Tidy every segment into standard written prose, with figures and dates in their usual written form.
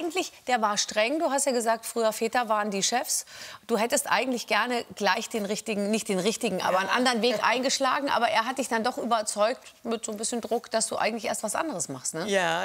eigentlich, der war streng. Du hast ja gesagt, früher Väter waren die Chefs. Du hättest eigentlich gerne gleich den richtigen, nicht den richtigen, aber einen anderen Weg eingeschlagen. Aber er hat dich dann doch überzeugt mit so ein bisschen Druck, dass du eigentlich erst was anderes machst, ne? Ja,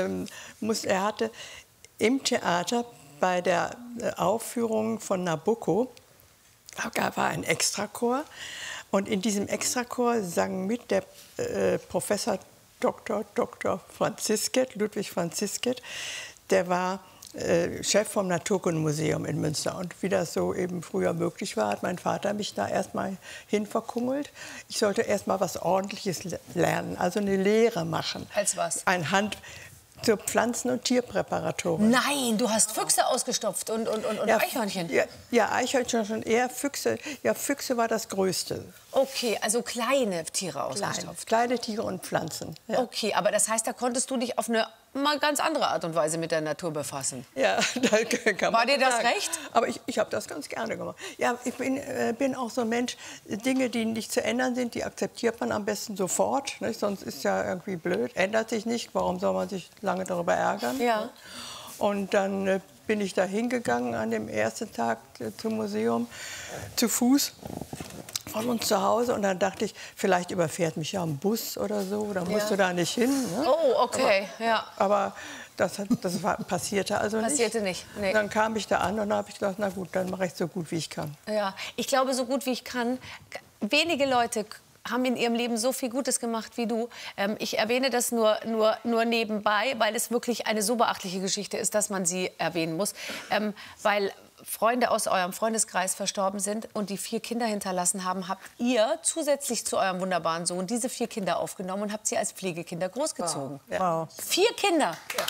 er hatte im Theater bei der Aufführung von Nabucco, da war ein Extrachor. Und in diesem Extrachor sang mit der Professor Dr. Franzisket, Ludwig Franzisket, der war Chef vom Naturkundemuseum in Münster. Und wie das so eben früher möglich war, hat mein Vater mich da erst mal hin verkungelt. Ich sollte erst mal was Ordentliches lernen, also eine Lehre machen. Als was? Zur Pflanzen- und Tierpräparatorin. Nein, du hast Füchse ausgestopft und Ja, Eichhörnchen. Ja, Eichhörnchen schon eher, Füchse. Ja, Füchse war das Größte. Okay, also kleine Tiere ausgestopft. Kleine Tiere und Pflanzen. Ja. Okay, aber das heißt, da konntest du dich auf eine mal ganz andere Art und Weise mit der Natur befassen. Ja, da kann man War dir das sagen. recht? Aber ich habe das ganz gerne gemacht. Ja, ich bin auch so ein Mensch, Dinge, die nicht zu ändern sind, die akzeptiert man am besten sofort. Nicht? Sonst ist ja irgendwie blöd, ändert sich nicht. Warum soll man sich lange darüber ärgern? Ja. Und dann bin ich da hingegangen an dem ersten Tag zum Museum, zu Fuß von uns zu Hause. Und dann dachte ich, vielleicht überfährt mich ja ein Bus oder so, da musst du da nicht hin. Ne? Oh, okay, Aber passierte also nicht. Passierte nicht, nee. Dann kam ich da an und habe ich gedacht, na gut, dann mache ich so gut, wie ich kann. Ja, ich glaube, so gut wie ich kann. Wenige Leute haben in ihrem Leben so viel Gutes gemacht wie du. Ich erwähne das nur nebenbei, weil es wirklich eine so beachtliche Geschichte ist, dass man sie erwähnen muss. Weil Freunde aus eurem Freundeskreis verstorben sind und die 4 Kinder hinterlassen haben, habt ihr zusätzlich zu eurem wunderbaren Sohn diese 4 Kinder aufgenommen und habt sie als Pflegekinder großgezogen. Wow. Ja. 4 Kinder. Ja.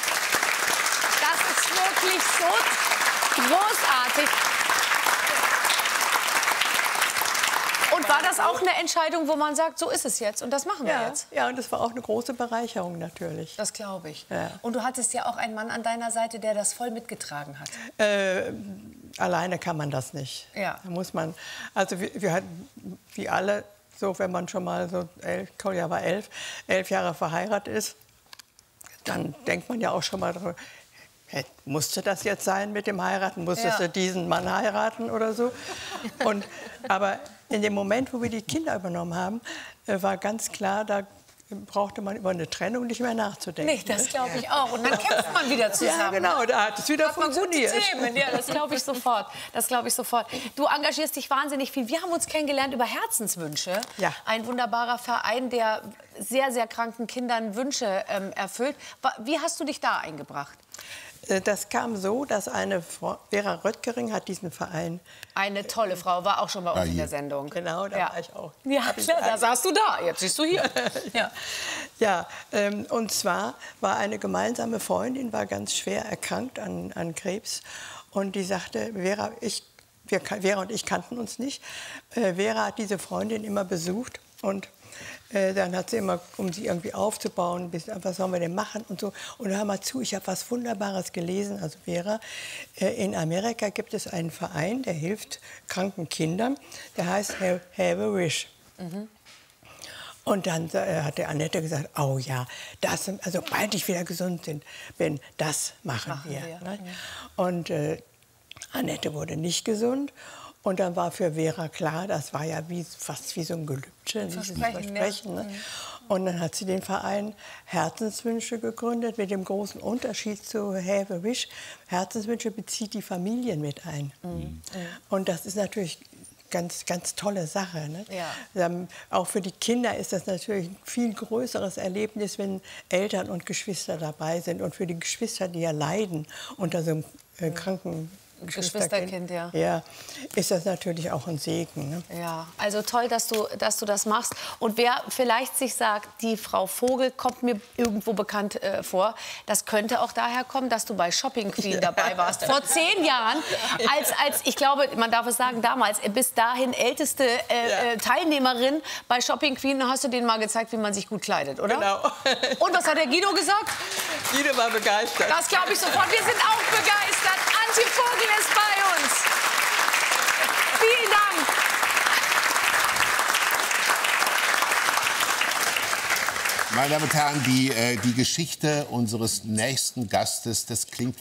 Das ist wirklich so großartig. Und war das auch eine Entscheidung, wo man sagt, so ist es jetzt und das machen wir jetzt? Ja, und das war auch eine große Bereicherung natürlich. Das glaube ich. Ja. Und du hattest ja auch einen Mann an deiner Seite, der das voll mitgetragen hat. Alleine kann man das nicht. Ja. Da muss man, also wir hatten, wie alle, so wenn man schon mal so, Kolja war 11 Jahre verheiratet ist, dann denkt man ja auch schon mal darüber, musste das jetzt sein mit dem Heiraten? Musstest du diesen Mann heiraten oder so? Aber in dem Moment, wo wir die Kinder übernommen haben, war ganz klar, da brauchte man über eine Trennung nicht mehr nachzudenken. Nee, das glaube ich auch. Und dann kämpft man wieder zusammen. Ja, genau, da hat es wieder funktioniert. Ja, das glaube ich sofort. Das glaube ich sofort. Du engagierst dich wahnsinnig viel. Wir haben uns kennengelernt über Herzenswünsche. Ja. Ein wunderbarer Verein, der sehr, sehr kranken Kindern Wünsche erfüllt. Wie hast du dich da eingebracht? Das kam so, dass eine Frau, Vera Röttgering hat diesen Verein. Eine tolle Frau, war auch schon bei uns in der Sendung. Genau, da war ich auch. Ja, klar, da saßt du da, jetzt siehst du hier. Ja, und zwar war eine gemeinsame Freundin, war ganz schwer erkrankt an Krebs. Und die sagte, Vera und ich kannten uns nicht. Vera hat diese Freundin immer besucht und dann hat sie immer, um sie irgendwie aufzubauen, was sollen wir denn machen und so. Und hör mal zu, ich habe was Wunderbares gelesen, also Vera. In Amerika gibt es einen Verein, der hilft kranken Kindern. Der heißt Have a Wish. Mhm. Und dann hat der Annette gesagt, oh ja, also sobald ich wieder gesund bin, das machen wir. Ne? Ja. Und Annette wurde nicht gesund. Und dann war für Vera klar, das war ja fast wie so ein Gelübde, ein Versprechen. Ne? Und dann hat sie den Verein Herzenswünsche gegründet, mit dem großen Unterschied zu Have a Wish. Herzenswünsche bezieht die Familien mit ein. Mhm. Und das ist natürlich ganz, ganz tolle Sache. Ne? Ja. Auch für die Kinder ist das natürlich ein viel größeres Erlebnis, wenn Eltern und Geschwister dabei sind. Und für die Geschwister, die ja leiden unter so einem kranken Geschwisterkind, ja. Ja, ist das natürlich auch ein Segen. Ne? Ja, also toll, dass du das machst. Und wer vielleicht sich sagt, die Frau Vogel kommt mir irgendwo bekannt vor, das könnte auch daher kommen, dass du bei Shopping Queen dabei warst. Vor 10 Jahren, als ich glaube, man darf es sagen, damals, bis dahin älteste Teilnehmerin bei Shopping Queen, hast du denen mal gezeigt, wie man sich gut kleidet, oder? Genau. Und was hat der Guido gesagt? Guido war begeistert. Das glaube ich sofort. Wir sind auch begeistert. Antje Vogel ist bei uns. Vielen Dank. Meine Damen und Herren, die Geschichte unseres nächsten Gastes, das klingt